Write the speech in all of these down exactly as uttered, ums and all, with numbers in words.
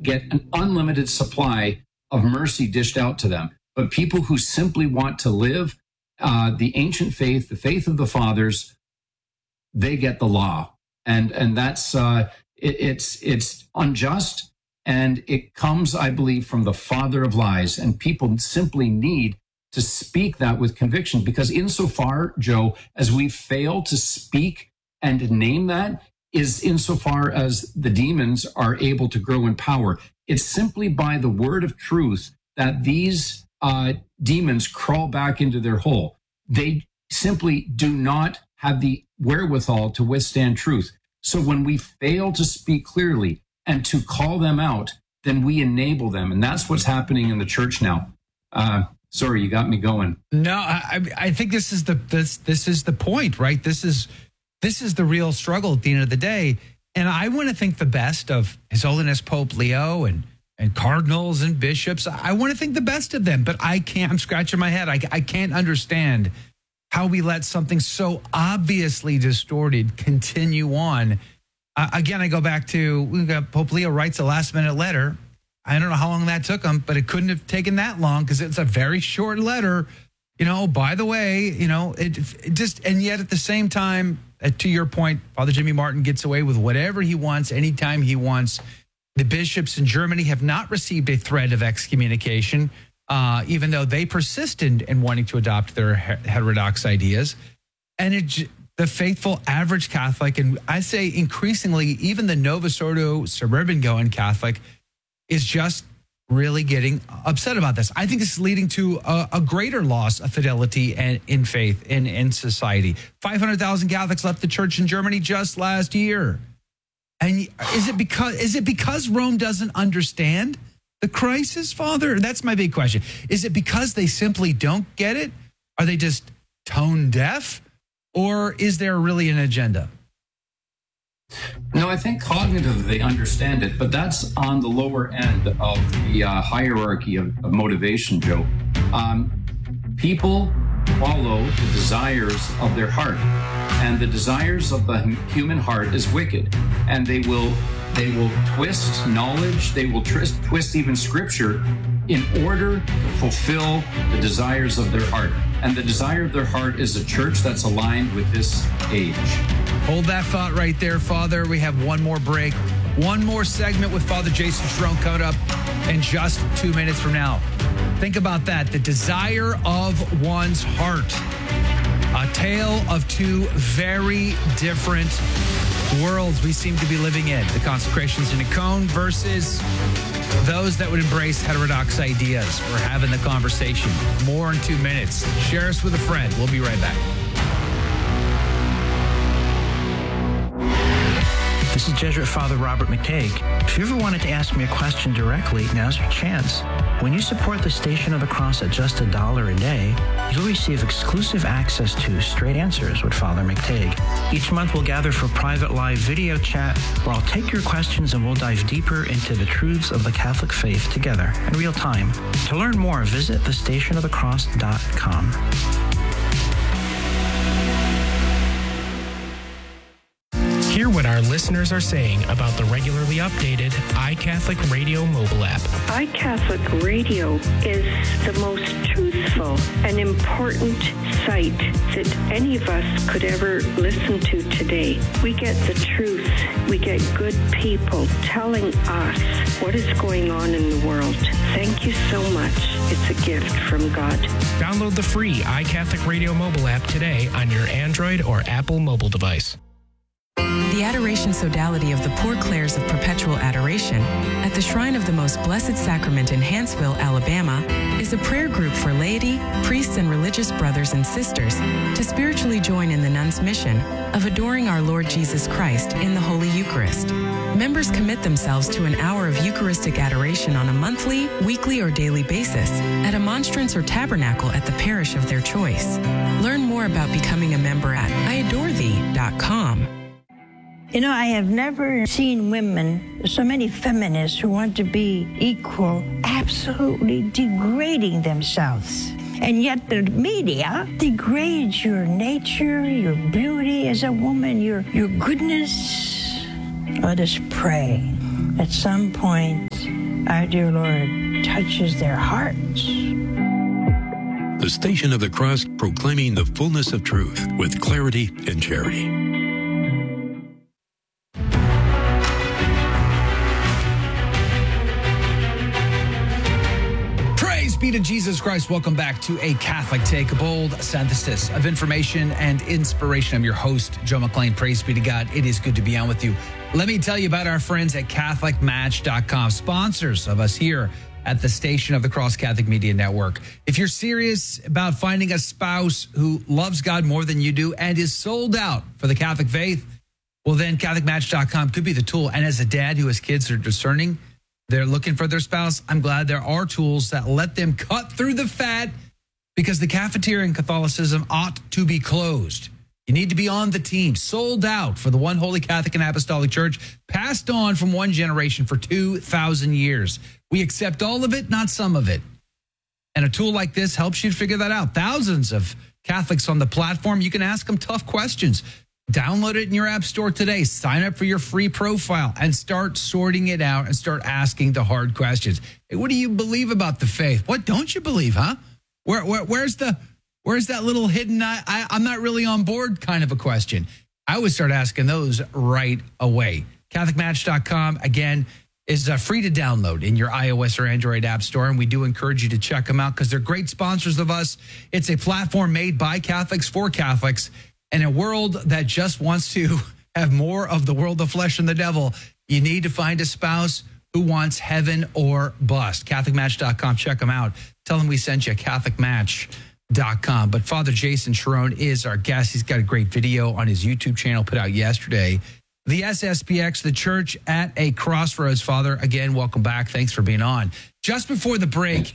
get an unlimited supply of mercy dished out to them. But people who simply want to live uh, the ancient faith, the faith of the fathers, they get the law. And and that's uh, it, it's it's unjust, and it comes, I believe, from the father of lies. And people simply need to speak that with conviction, because insofar, Joe, as we fail to speak and name that, is insofar as the demons are able to grow in power. It's simply by the word of truth that these uh, demons crawl back into their hole. They simply do not have the wherewithal to withstand truth. So when we fail to speak clearly and to call them out, then we enable them. And that's what's happening in the church now. Uh, sorry, you got me going. No, I, I think this is the this this is the point, right? This is this is the real struggle at the end of the day. And I want to think the best of His Holiness Pope Leo and and cardinals and bishops. I want to think the best of them, but I can't. I'm scratching my head. I, I can't understand how we let something so obviously distorted continue on. Uh, again, I go back to we got Pope Leo writes a last minute letter. I don't know how long that took him, but it couldn't have taken that long because it's a very short letter. You know, by the way, you know, it, it just, and yet at the same time, uh, to your point, Father Jimmy Martin gets away with whatever he wants, anytime he wants. The bishops in Germany have not received a threat of excommunication, uh, even though they persisted in wanting to adopt their heterodox ideas. And it, the faithful average Catholic, and I say increasingly, even the Novus Ordo suburban going Catholic, is just really getting upset about this. I think this is leading to a, a greater loss of fidelity and in faith in, in society. five hundred thousand Catholics left the church in Germany just last year. And is it because is it because Rome doesn't understand the crisis, Father? That's my big question. Is it because they simply don't get it? Are they just tone deaf? Or is there really an agenda? No, I think cognitively they understand it, but that's on the lower end of the uh, hierarchy of, of motivation, Joe. Um, people follow the desires of their heart, and the desires of the human heart is wicked, and they will they will twist knowledge, they will twist, twist even scripture in order to fulfill the desires of their heart. And the desire of their heart is a church that's aligned with this age. Hold that thought right there, Father. We have one more break, one more segment with Father Jason Cherone coming up in just two minutes from now. Think about that, the desire of one's heart. A tale of two very different worlds we seem to be living in. The consecrations in Icone versus those that would embrace heterodox ideas. We're having the conversation. More in two minutes. Share us with a friend. We'll be right back. This is Jesuit Father Robert McTague. If you ever wanted to ask me a question directly, now's your chance. When you support the Station of the Cross at just a dollar a day, you'll receive exclusive access to Straight Answers with Father McTague. Each month we'll gather for private live video chat where I'll take your questions and we'll dive deeper into the truths of the Catholic faith together in real time. To learn more, visit the station of the cross dot com. Hear what our listeners are saying about the regularly updated iCatholic Radio mobile app. iCatholic Radio is the most truthful and important site that any of us could ever listen to today. We get the truth. We get good people telling us what is going on in the world. Thank you so much. It's a gift from God. Download the free iCatholic Radio mobile app today on your Android or Apple mobile device. The Adoration Sodality of the Poor Clares of Perpetual Adoration at the Shrine of the Most Blessed Sacrament in Hanceville, Alabama, is a prayer group for laity, priests, and religious brothers and sisters to spiritually join in the nuns' mission of adoring our Lord Jesus Christ in the Holy Eucharist. Members commit themselves to an hour of Eucharistic adoration on a monthly, weekly, or daily basis at a monstrance or tabernacle at the parish of their choice. Learn more about becoming a member at I adore thee dot com. You know, I have never seen women, so many feminists who want to be equal, absolutely degrading themselves. And yet the media degrades your nature, your beauty as a woman, your, your goodness. Let us pray. At some point, our dear Lord touches their hearts. The Station of the Cross, proclaiming the fullness of truth with clarity and charity. Praise be to Jesus Christ. Welcome back to A Catholic Take, a bold synthesis of information and inspiration. I'm your host, Joe McClain. Praise be to God. It is good to be on with you. Let me tell you about our friends at Catholic Match dot com, sponsors of us here at the Station of the Cross Catholic Media Network. If you're serious about finding a spouse who loves God more than you do and is sold out for the Catholic faith, well, then Catholic Match dot com could be the tool. And as a dad who has kids that are discerning, they're looking for their spouse, I'm glad there are tools that let them cut through the fat, because the cafeteria in Catholicism ought to be closed. You need to be on the team, sold out for the one holy Catholic and Apostolic Church, passed on from one generation for two thousand years. We accept all of it, not some of it. And a tool like this helps you figure that out. Thousands of Catholics on the platform. You can ask them tough questions. Download it in your app store today. Sign up for your free profile and start sorting it out and start asking the hard questions. Hey, what do you believe about the faith? What don't you believe, huh? Where, where where's the where's that little hidden I, I I'm not really on board kind of a question? I would start asking those right away. Catholic Match dot com, again, is uh, free to download in your iOS or Android app store, and we do encourage you to check them out because they're great sponsors of us. It's a platform made by Catholics for Catholics. In a world that just wants to have more of the world of flesh and the devil, you need to find a spouse who wants heaven or bust. Catholic Match dot com, check them out. Tell them we sent you, Catholic Match dot com. But Father Jason Cherone is our guest. He's got a great video on his YouTube channel put out yesterday. The S S P X, the Church at a Crossroads. Father, again, welcome back. Thanks for being on. Just before the break,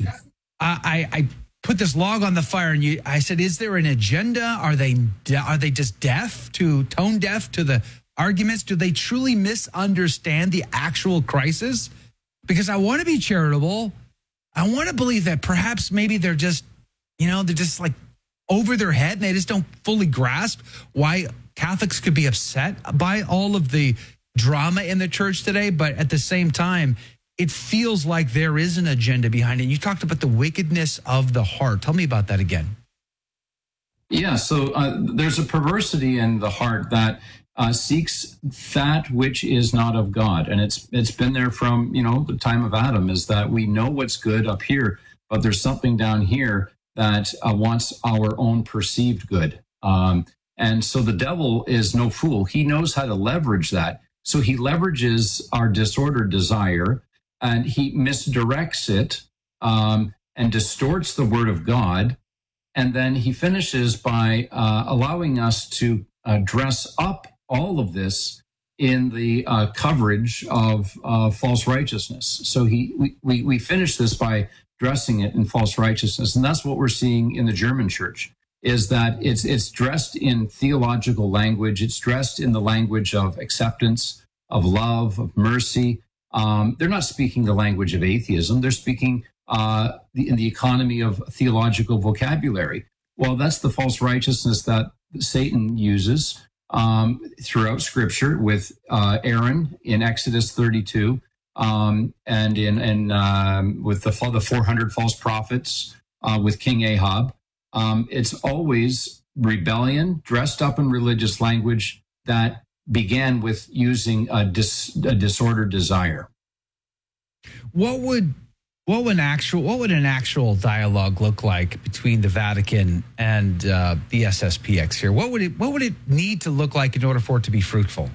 I, I, I put this log on the fire, and you, I said, is there an agenda? Are they are they just deaf to, tone deaf to the arguments? Do they truly misunderstand the actual crisis? Because I want to be charitable. I want to believe that perhaps maybe they're just, you know, they're just like over their head and they just don't fully grasp why Catholics could be upset by all of the drama in the church today. But at the same time, it feels like there is an agenda behind it. You talked about the wickedness of the heart. Tell me about that again. Yeah, so uh, there's a perversity in the heart that uh, seeks that which is not of God. And it's it's been there from, you know, the time of Adam, is that we know what's good up here, but there's something down here that uh, wants our own perceived good. Um, and so the devil is no fool. He knows how to leverage that. So he leverages our disordered desire, and he misdirects it um, and distorts the word of God. And then he finishes by uh, allowing us to uh, dress up all of this in the uh, coverage of uh, false righteousness. So he we, we, we finish this by dressing it in false righteousness. And that's what we're seeing in the German church, is that it's it's dressed in theological language. It's dressed in the language of acceptance, of love, of mercy. Um, they're not speaking the language of atheism. They're speaking uh, the, in the economy of theological vocabulary. Well, that's the false righteousness that Satan uses um, throughout Scripture, with uh, Aaron in Exodus thirty-two, um, and in and um, with the the four hundred false prophets, uh, with King Ahab. Um, it's always rebellion dressed up in religious language that began with using a, dis, a disordered desire. What would what would an actual what would an actual dialogue look like between the Vatican and uh, the S S P X here? What would it what would it need to look like in order for it to be fruitful?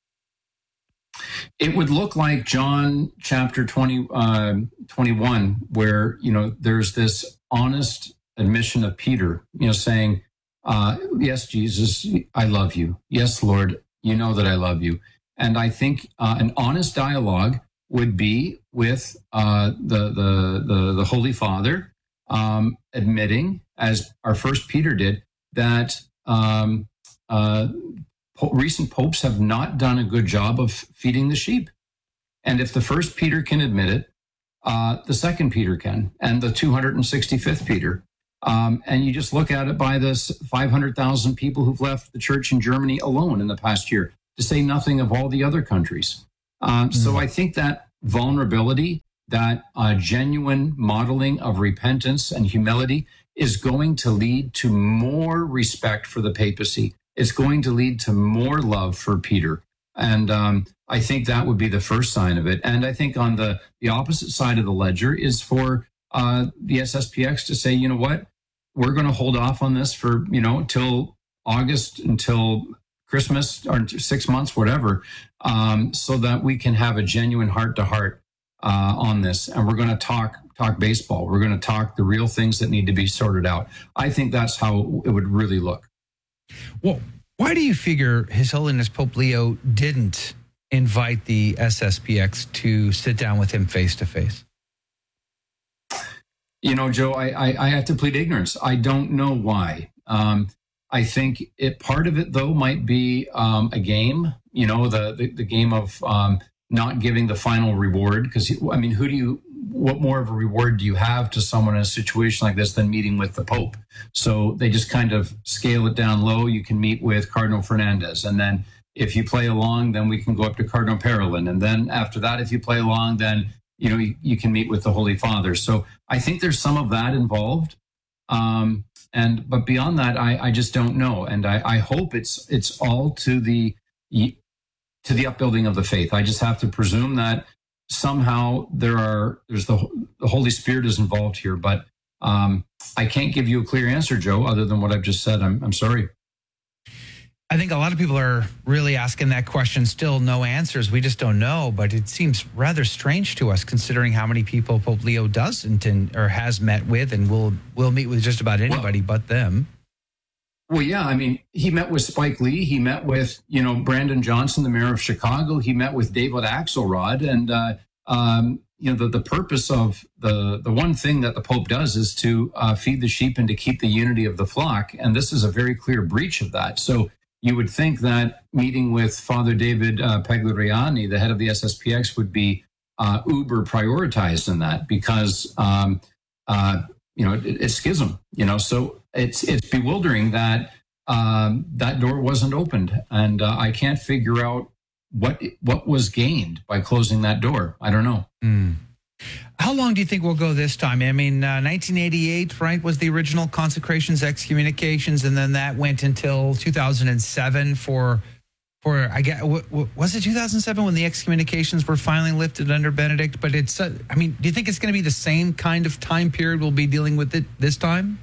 It would look like John chapter twenty, uh, twenty-one, where, you know, there's this honest admission of Peter, you know, saying, uh, yes, Jesus, I love you. Yes, Lord, you know that I love you. And I think uh, an honest dialogue would be with uh, the, the, the, the Holy Father, um, admitting, as our first Peter did, that um, uh, po- recent popes have not done a good job of feeding the sheep. And if the first Peter can admit it, uh, the second Peter can, and the two hundred sixty-fifth Peter. Um, and you just look at it by this five hundred thousand people who've left the church in Germany alone in the past year, to say nothing of all the other countries. Um, mm. So I think that vulnerability, that a genuine modeling of repentance and humility is going to lead to more respect for the papacy. It's going to lead to more love for Peter. And um, I think that would be the first sign of it. And I think on the, the opposite side of the ledger is for uh, the S S P X to say, you know what, we're going to hold off on this for, you know, till August, until Christmas, or six months, whatever, um, so that we can have a genuine heart-to-heart uh, on this. And we're going to talk talk baseball. We're going to talk the real things that need to be sorted out. I think that's how it would really look. Well, why do you figure His Holiness Pope Leo didn't invite the S S P X to sit down with him face to face? You know, Joe, I, I, I have to plead ignorance. I don't know why. Um, I think it part of it, though, might be um, a game, you know, the, the, the game of um, not giving the final reward. Because, I mean, who do you, what more of a reward do you have to someone in a situation like this than meeting with the Pope? So they just kind of scale it down low. You can meet with Cardinal Fernandez. And then if you play along, then we can go up to Cardinal Parolin. And then after that, if you play along, then, you know, you, you can meet with the Holy Father. So I think there's some of that involved. Um, and but beyond that, I, I just don't know. And I, I hope it's it's all to the to the upbuilding of the faith. I just have to presume that somehow there are there's the, the Holy Spirit is involved here. But um, I can't give you a clear answer, Joe, other than what I've just said. I'm I'm sorry. I think a lot of people are really asking that question. Still no answers. We just don't know. But it seems rather strange to us, considering how many people Pope Leo doesn't and or has met with, and will will meet with just about anybody well, but them. Well, yeah. I mean, he met with Spike Lee. He met with, you know, Brandon Johnson, the mayor of Chicago. He met with David Axelrod. And, uh, um, you know, the, the purpose of the, the one thing that the Pope does is to uh, feed the sheep and to keep the unity of the flock. And this is a very clear breach of that. So you would think that meeting with Father David uh, Pagliariani, the head of the S S P X, would be uh, uber prioritized in that because, um, uh, you know, it, it's schism, you know, so it's it's bewildering that um, that door wasn't opened. And uh, I can't figure out what what was gained by closing that door. I don't know. Mm. How long do you think we'll go this time? I mean, uh, nineteen eighty-eight, right, was the original consecrations, excommunications, and then that went until two thousand seven for, for I guess, w- w- was it two thousand seven when the excommunications were finally lifted under Benedict? But it's, uh, I mean, do you think it's going to be the same kind of time period we'll be dealing with it this time?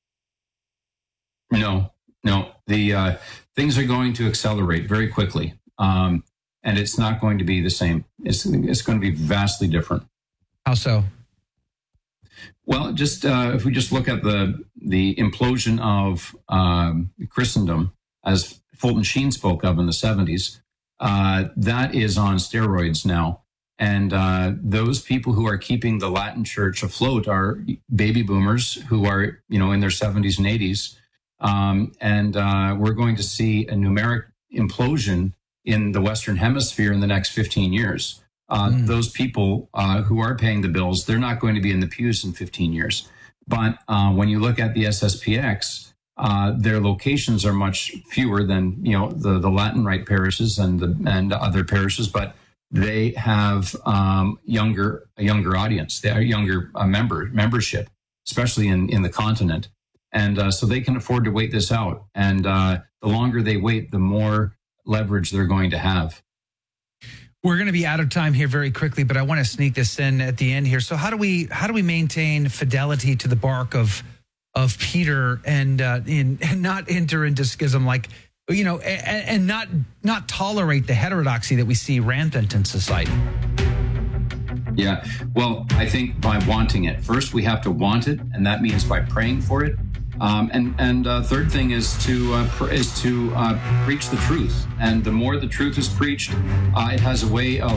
No, no. The uh, things are going to accelerate very quickly, um, and it's not going to be the same. It's it's going to be vastly different. How so? Well, just uh, if we just look at the the implosion of um, Christendom, as Fulton Sheen spoke of in the seventies, uh, that is on steroids now. And uh, those people who are keeping the Latin Church afloat are baby boomers who are, you know, in their seventies and eighties. Um, and uh, we're going to see a numeric implosion in the Western Hemisphere in the next fifteen years. Uh, mm. Those people uh, who are paying the bills, they're not going to be in the pews in fifteen years. But uh, when you look at the S S P X, uh, their locations are much fewer than, you know, the, the Latin Rite parishes and the, and other parishes, but they have um, younger a younger audience, they are younger uh, member membership, especially in, in the continent. And uh, so they can afford to wait this out. And uh, the longer they wait, the more leverage they're going to have. We're going to be out of time here very quickly, but I want to sneak this in at the end here. So how do we how do we maintain fidelity to the bark of of Peter and uh, in and not enter into schism, like, you know, and, and not not tolerate the heterodoxy that we see rampant in society? Yeah, well, I think by wanting it. First, we have to want it, and that means by praying for it. Um, and and uh, third thing is to uh, pr- is to uh, preach the truth. And the more the truth is preached, uh, it has a way of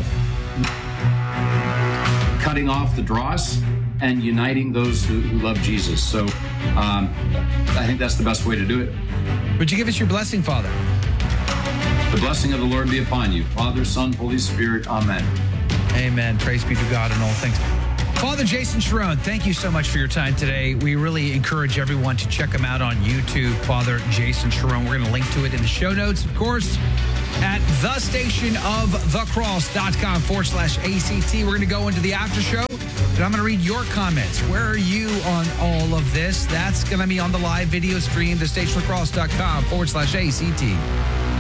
cutting off the dross and uniting those who, who love Jesus. So um, I think that's the best way to do it. Would you give us your blessing, Father? The blessing of the Lord be upon you, Father, Son, Holy Spirit. Amen. Amen. Praise be to God in all things. Father Jason Cherone, thank you so much for your time today. We really encourage everyone to check him out on YouTube, Father Jason Cherone. We're going to link to it in the show notes, of course. at the station of the cross.com forward slash ACT. We're going to go into the after show, and I'm going to read your comments. Where are you on all of this? That's going to be on the live video stream, the station of the cross.com forward slash ACT.